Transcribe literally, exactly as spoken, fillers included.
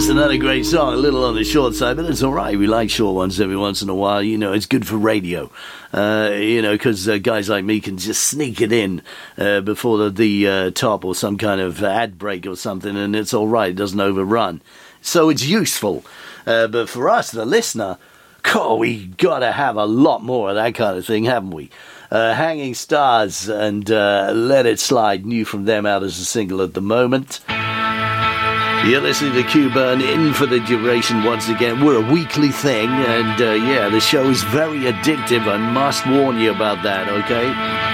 Another great song, a little on the short side, but it's all right. We like short ones every once in a while. You know, it's good for radio. Uh, you know, because uh, guys like me can just sneak it in uh, before the, the uh, top or some kind of ad break or something, and it's all right. It doesn't overrun. So it's useful. Uh, but for us, the listener, God, we got to have a lot more of that kind of thing, haven't we? Uh, Hanging Stars and uh, Let It Slide, new from them, out as a single at the moment. You're listening to Q-Burn in for the duration once again. We're a weekly thing, and uh, yeah, the show is very addictive. I must warn you about that, okay?